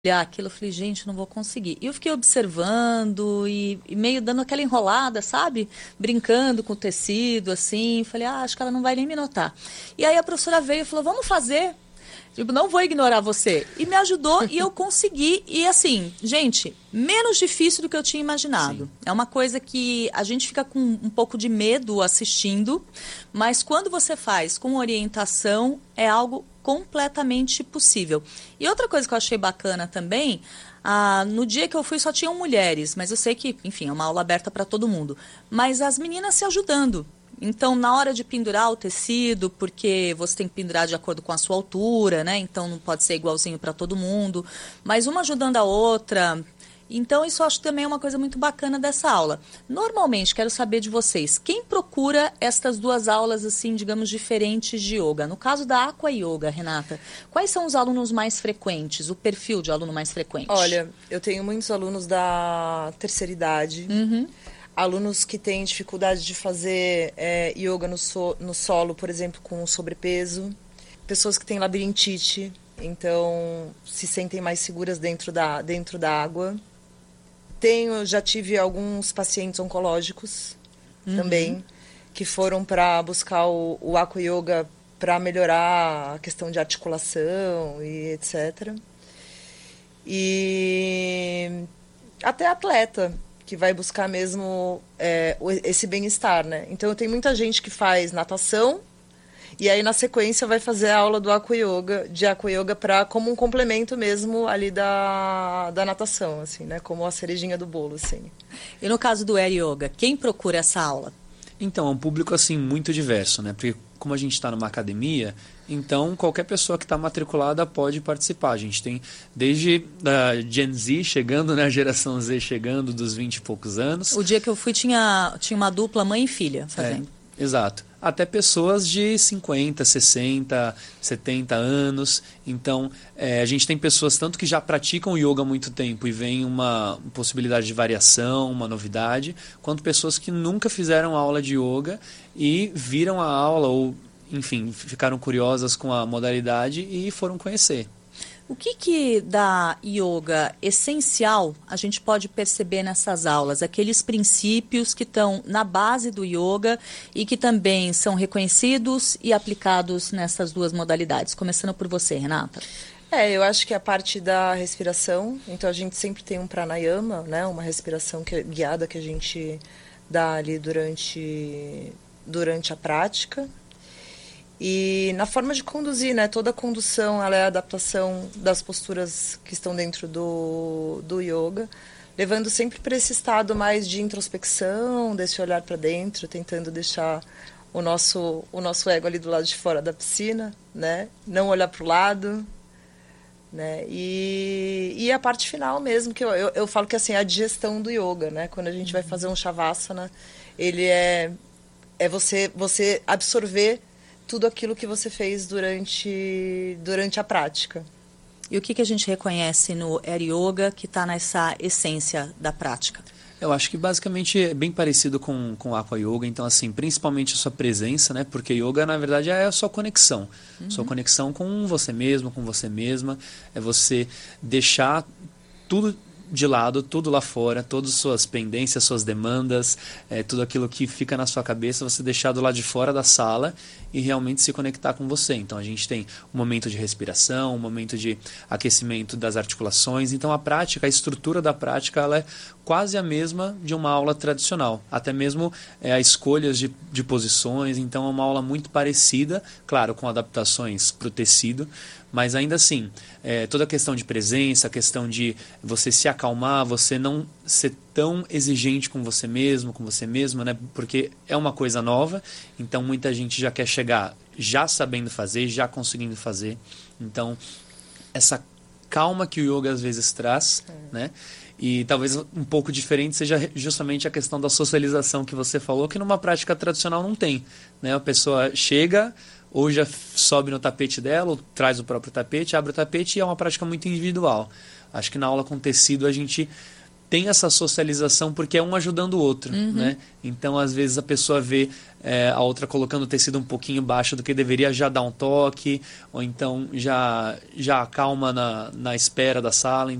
aquilo, eu falei, gente, não vou conseguir. E eu fiquei observando e meio dando aquela enrolada, sabe? Brincando com o tecido, assim. Falei, acho que ela não vai nem me notar. E aí a professora veio e falou, vamos fazer. Tipo, não vou ignorar você. E me ajudou e eu consegui. E assim, gente, menos difícil do que eu tinha imaginado. Sim. É uma coisa que a gente fica com um pouco de medo assistindo, mas quando você faz com orientação, é algo completamente possível. E outra coisa que eu achei bacana também, no dia que eu fui só tinham mulheres, mas eu sei que, enfim, é uma aula aberta para todo mundo. Mas as meninas se ajudando. Então, na hora de pendurar o tecido, porque você tem que pendurar de acordo com a sua altura, né? Então, não pode ser igualzinho para todo mundo, mas uma ajudando a outra. Então, isso eu acho também uma coisa muito bacana dessa aula. Normalmente, quero saber de vocês, quem procura estas duas aulas, assim, digamos, diferentes de yoga? No caso da Aqua Yoga, Renata, quais são os alunos mais frequentes, o perfil de aluno mais frequente? Olha, eu tenho muitos alunos da terceira idade, alunos que têm dificuldade de fazer yoga no solo, por exemplo, com sobrepeso, pessoas que têm labirintite, então se sentem mais seguras dentro da água. Já tive alguns pacientes oncológicos também, que foram para buscar o Aqua Yoga para melhorar a questão de articulação e etc. E até atleta, que vai buscar mesmo esse bem-estar, né? Então, eu tenho muita gente que faz natação e aí, na sequência, vai fazer a aula de Aqua Yoga como um complemento mesmo ali da natação, assim, né? Como a cerejinha do bolo, assim. E no caso do Air Yoga, quem procura essa aula? Então, é um público assim muito diverso, né? Porque como a gente está numa academia, então qualquer pessoa que está matriculada pode participar. A gente tem desde a Gen Z chegando, né? A geração Z chegando dos 20 e poucos anos. O dia que eu fui tinha uma dupla mãe e filha fazendo. Exato. Até pessoas de 50, 60, 70 anos. Então, a gente tem pessoas tanto que já praticam yoga há muito tempo e vem uma possibilidade de variação, uma novidade, quanto pessoas que nunca fizeram aula de yoga e viram a aula ou, enfim, ficaram curiosas com a modalidade e foram conhecer. O que da yoga essencial a gente pode perceber nessas aulas? Aqueles princípios que estão na base do yoga e que também são reconhecidos e aplicados nessas duas modalidades. Começando por você, Renata. Eu acho que a parte da respiração, então a gente sempre tem um pranayama, né? Uma respiração guiada que a gente dá ali durante a prática. E na forma de conduzir, né? Toda a condução, ela é a adaptação das posturas que estão dentro do yoga, levando sempre para esse estado mais de introspecção, desse olhar para dentro, tentando deixar o nosso ego ali do lado de fora da piscina, né? Não olhar para o lado, né? E a parte final mesmo, que eu falo que assim, é a digestão do yoga, né? Quando a gente vai fazer um shavasana, ele é você absorver tudo aquilo que você fez durante a prática. E o que a gente reconhece no Air Yoga que está nessa essência da prática? Eu acho que basicamente é bem parecido com o Aqua Yoga, então assim, principalmente a sua presença, né? Porque yoga na verdade é a sua conexão. Sua conexão com você mesmo, com você mesma, é você deixar tudo de lado, tudo lá fora, todas as suas pendências, suas demandas, tudo aquilo que fica na sua cabeça, você deixar do lado de fora da sala e realmente se conectar com você. Então a gente tem um momento de respiração, um momento de aquecimento das articulações. Então a prática, a estrutura da prática, ela é quase a mesma de uma aula tradicional. Até mesmo as escolhas de posições. Então é uma aula muito parecida, claro, com adaptações para o tecido, mas ainda assim, toda a questão de presença, a questão de você se acalmar, você não ser tão exigente com você mesmo, com você mesma, né? Porque é uma coisa nova, então muita gente já quer chegar já sabendo fazer, já conseguindo fazer. Então, essa calma que o yoga às vezes traz, né? E talvez um pouco diferente seja justamente a questão da socialização que você falou, que numa prática tradicional não tem, né? A pessoa chega, ou já sobe no tapete dela, ou traz o próprio tapete, abre o tapete, e é uma prática muito individual. Acho que na aula com tecido a gente tem essa socialização porque é um ajudando o outro, né? Então, às vezes, a pessoa vê a outra colocando o tecido um pouquinho baixo do que deveria, já dá um toque, ou então já acalma na espera da sala.